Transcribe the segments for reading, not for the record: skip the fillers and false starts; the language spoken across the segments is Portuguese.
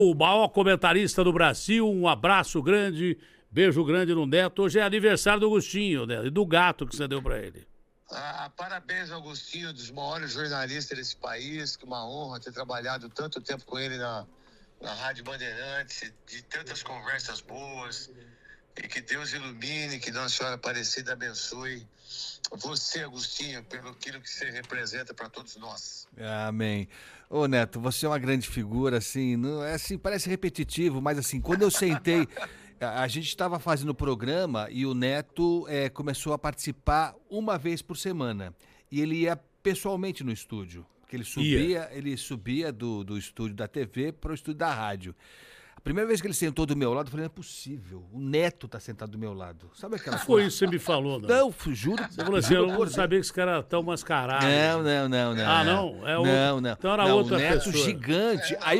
O maior comentarista do Brasil, um abraço grande, beijo grande no Neto. Hoje é aniversário do Agostinho, né? E do gato que você deu pra ele. Parabéns, Agostinho, dos maiores jornalistas desse país, que uma honra ter trabalhado tanto tempo com ele na Rádio Bandeirantes, de tantas conversas boas, e que Deus ilumine, que Nossa Senhora Aparecida abençoe você, Agostinho, pelo aquilo que você representa para todos nós. Amém. Ô Neto, você é uma grande figura, assim, não é assim, parece repetitivo, mas assim, quando eu sentei, a gente estava fazendo o programa e o Neto começou a participar uma vez por semana. E ele ia pessoalmente no estúdio, porque ele subia do estúdio da TV para o estúdio da rádio. A primeira vez que ele sentou do meu lado, eu falei, não é possível, o Neto tá sentado do meu lado. Sabe aquela coisa? Foi isso que você me falou, não? Não, juro. Você falou assim, eu não sabia que esse cara era tão mascarado. Não. Ah, não? É Não. Então era outra o Neto pessoa. gigante. Aí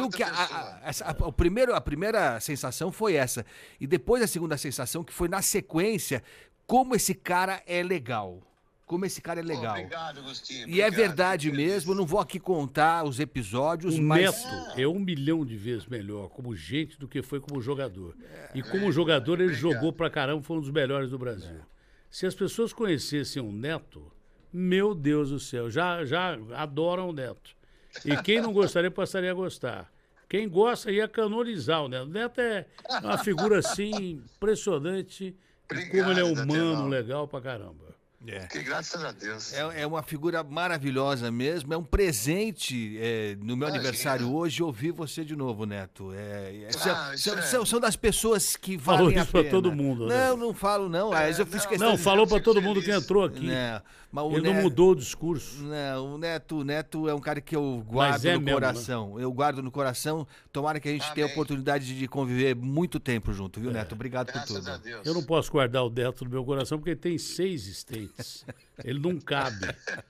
a primeira sensação foi essa. E depois a segunda sensação, que foi na sequência, como esse cara é legal. Como esse cara é legal. Obrigado, Agostinho. E é verdade mesmo, eu não vou aqui contar os episódios, O mas... Neto é 1 milhão de vezes melhor como gente do que foi como jogador. E como jogador ele jogou pra caramba, foi um dos melhores do Brasil. Se as pessoas conhecessem o Neto, meu Deus do céu, já adoram o Neto. E quem não gostaria passaria a gostar. Quem gosta ia canonizar o Neto. O Neto é uma figura assim impressionante. E como ele é humano, legal pra caramba. Que graças a Deus. É uma figura maravilhosa mesmo, é um presente no meu aniversário hoje ouvir você de novo, Neto. São das pessoas que valem Falou a isso pena. pra todo mundo, né? Não falo não, mas eu fiz questão Não, de... falou pra todo mundo que entrou aqui. Mas Ele não mudou o discurso. Não, o Neto é um cara que eu guardo no mesmo, coração. Né? Eu guardo no coração. Tomara que a gente tenha a oportunidade de conviver muito tempo junto, viu, Neto? Obrigado por tudo. Eu não posso guardar o Neto no meu coração porque ele tem 6 estentes. Ele não cabe.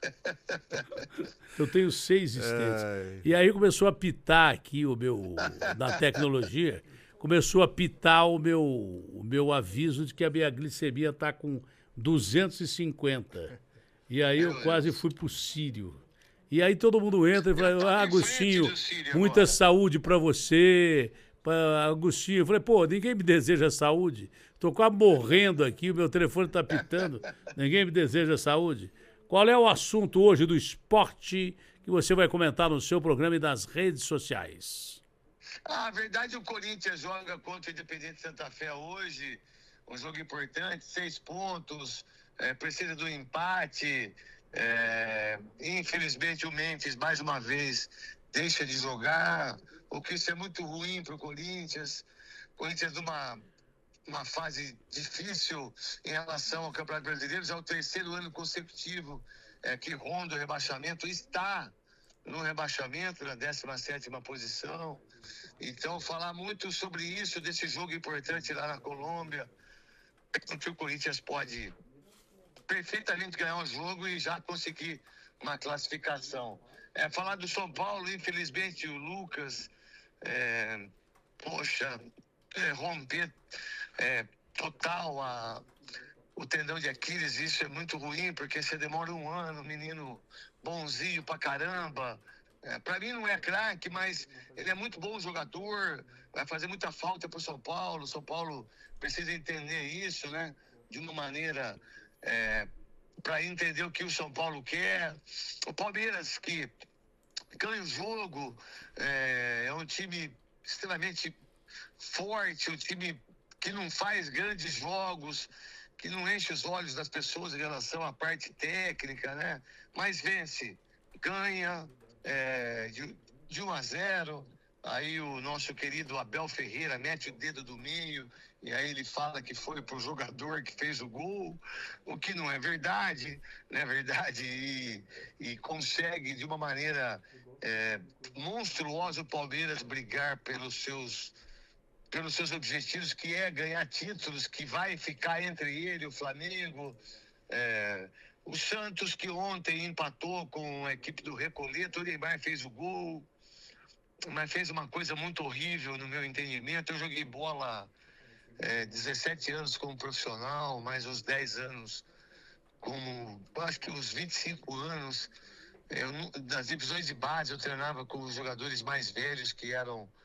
Eu tenho 6 estentes. E aí começou a pitar aqui da tecnologia, começou a pitar o meu aviso de que a minha glicemia está com 250. E aí eu quase fui pro Sírio. E aí todo mundo entra e fala, Agostinho, muita saúde para você. Agostinho, eu falei, pô, ninguém me deseja saúde. Tô quase morrendo aqui, o meu telefone tá pitando. Ninguém me deseja saúde. Qual é o assunto hoje do esporte que você vai comentar no seu programa e nas redes sociais? A verdade, o Corinthians joga contra o Independente Santa Fé hoje. Um jogo importante, 6 pontos. Precisa do empate. Infelizmente o Memphis, mais uma vez, deixa de jogar. O que isso é muito ruim para o Corinthians. O Corinthians numa fase difícil em relação ao Campeonato Brasileiro, já é o 3º ano consecutivo que ronda o rebaixamento, está no rebaixamento, na 17ª posição. Então, falar muito sobre isso, desse jogo importante lá na Colômbia, que o Corinthians pode perfeitamente ganhar um jogo e já conseguir uma classificação. Falar do São Paulo, infelizmente, o Lucas, romper total o tendão de Aquiles, isso é muito ruim, porque você demora 1 ano, menino bonzinho pra caramba. Pra mim não é craque, mas ele é muito bom jogador, vai fazer muita falta pro São Paulo. São Paulo precisa entender isso, né? De uma maneira para entender o que o São Paulo quer. O Palmeiras, que ganha o jogo, é um time extremamente forte, um time que não faz grandes jogos, que não enche os olhos das pessoas em relação à parte técnica, né? Mas vence, ganha de 1-0. Aí o nosso querido Abel Ferreira mete o dedo do meio e aí ele fala que foi pro jogador que fez o gol, o que não é verdade, não é verdade, e consegue de uma maneira monstruosa o Palmeiras brigar pelos seus objetivos, que é ganhar títulos, que vai ficar entre ele e o Flamengo. O Santos, que ontem empatou com a equipe do Recoleto, o Neymar fez o gol, mas fez uma coisa muito horrível no meu entendimento. Eu joguei bola 17 anos como profissional, mais uns 10 anos acho que uns 25 anos, nas divisões de base eu treinava com os jogadores mais velhos, que eram